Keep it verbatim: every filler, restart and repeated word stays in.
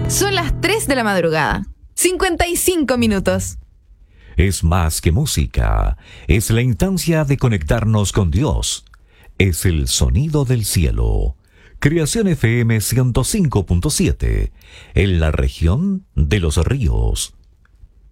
Son las tres de la madrugada, cincuenta y cinco minutos. Es más que música, es la instancia de conectarnos con Dios. Es el sonido del cielo. Creación F M ciento cinco punto siete, en la región de Los Ríos.